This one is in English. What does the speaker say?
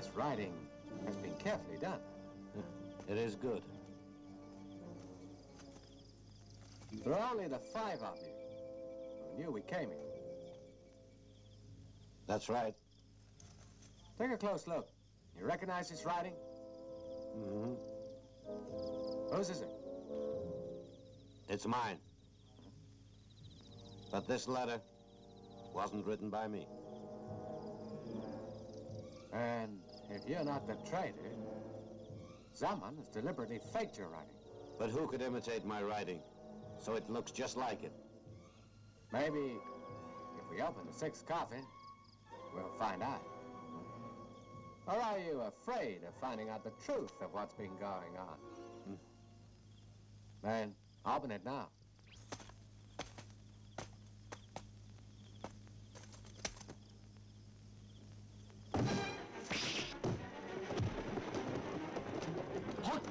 This writing has been carefully done. It is good. There are only the 5 of you who knew we came here. That's right. Take a close look. You recognize this writing? Mm-hmm. Whose is it? It's mine. But this letter wasn't written by me. And if you're not the traitor, someone has deliberately faked your writing. But who could imitate my writing so it looks just like it? Maybe if we open the 6th coffin, we'll find out. Or are you afraid of finding out the truth of what's been going on? Then open it now.